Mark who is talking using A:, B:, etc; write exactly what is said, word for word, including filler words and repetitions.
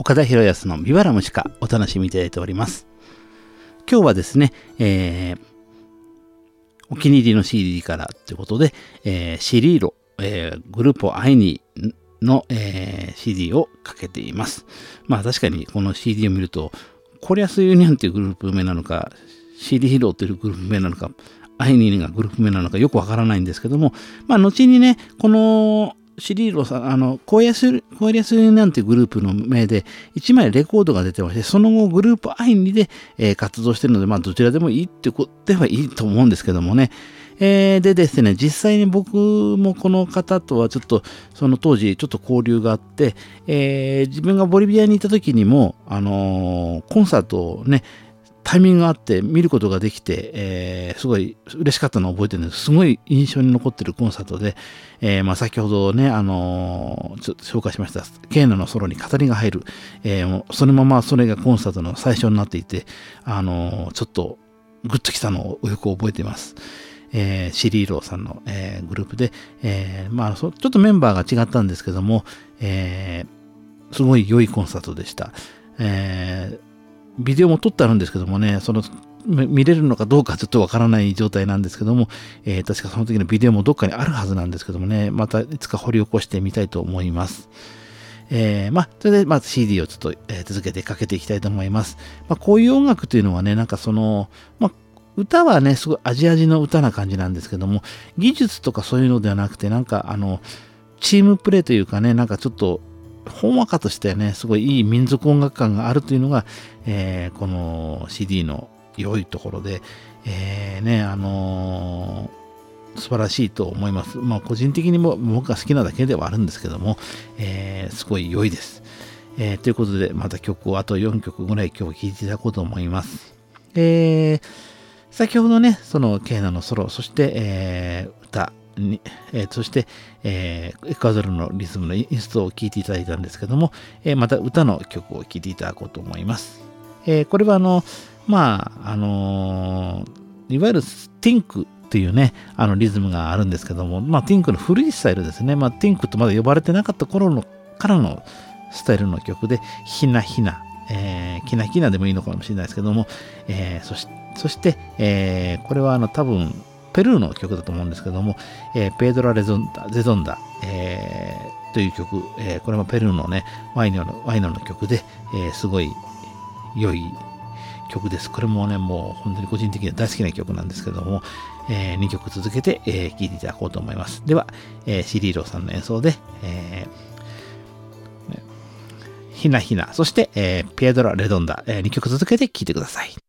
A: 岡田博康のビバラムシカお楽しみいただいております。今日はですね、えー、お気に入りの シーディー からということで、えー、シリーロ、えー、グループアイニーの、えー、シーディー をかけています。まあ確かにこの シーディー を見ると、コリアスユニオンというグループ名なのか、シーディー ヒーローというグループ名なのか、アイニーがグループ名なのかよくわからないんですけども、まあ後にね、このシリーロさん、あの、コリアスユニオンというグループの名でいちまいレコードが出てまして、その後グループアイニーで、えー、活動しているので、まあどちらでもいいってことではいいと思うんですけどもね。えー、でですね、実際に僕もこの方とはちょっとその当時ちょっと交流があって、えー、自分がボリビアにいた時にも、あのー、コンサートをね、タイミングがあって見ることができて、えー、すごい嬉しかったのを覚えてるんです。すごい印象に残ってるコンサートで、えー、まあ先ほどね、あのー、ちょっと紹介しました、ケーナのソロに語りが入る、えー、もうそのままそれがコンサートの最初になっていて、あのー、ちょっとグッときたのをよく覚えています。えー、シリーローさんの、えー、グループで、えー、まあちょっとメンバーが違ったんですけども、えー、すごい良いコンサートでした。えービデオも撮ってあるんですけどもね、その見れるのかどうかちょっとわからない状態なんですけども、えー、確かその時のビデオもどっかにあるはずなんですけどもね、またいつか掘り起こしてみたいと思います。えー、まあ、それで、まあ、シーディー をちょっと、えー、続けてかけていきたいと思います。まあ、こういう音楽というのはね、なんかその、まあ、歌はね、すごいアジア人の歌な感じなんですけども、技術とかそういうのではなくて、なんかあの、チームプレーというかね、なんかちょっと、ほんわかとしてね、すごいいい民族音楽感があるというのが、えー、この シーディー の良いところで、えー、ね、あのー、素晴らしいと思います。まあ、個人的にも僕が好きなだけではあるんですけども、えー、すごい良いです。えー、ということで、また曲をあとよんきょくぐらい今日聴いていただこうと思います。えー、先ほどね、そのケーナのソロ、そして、えー、歌、にえー、そして、えー、エクアドルのリズムのインストを聴いていただいたんですけども、えー、また歌の曲を聴いていただこうと思います。えー、これはあの、まあ、あのー、いわゆるティンクっていうね、あのリズムがあるんですけども、まあ、ティンクの古いスタイルですね。まあ、ティンクとまだ呼ばれてなかった頃のからのスタイルの曲で、ひなひな、えー、きなきなでもいいのかもしれないですけども、えー、そしそして、えー、これはあの多分、ペルーの曲だと思うんですけども、えー、ペドラ・レゾンダ、ゼゾンダ、えー、という曲、えー、これもペルーのね、ワイノの、ワイノの曲で、えー、すごい良い曲です。これもね、もう本当に個人的には大好きな曲なんですけども、えー、にきょく続けて聴、えー、いていただこうと思います。では、えー、シリーロさんの演奏で、えー、ひなひな、そして、えー、ペドラ・レドンダ、えー、にきょく続けて聴いてください。